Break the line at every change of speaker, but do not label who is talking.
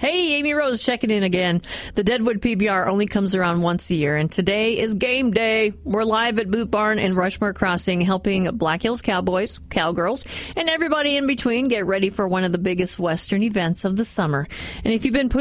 Hey, Amy Rose checking in again. The Deadwood PBR only comes around once a year, and today is game day. We're live at Boot Barn and Rushmore Crossing, helping Black Hills Cowboys, Cowgirls, and everybody in between get ready for one of the biggest Western events of the summer. And if you've been putting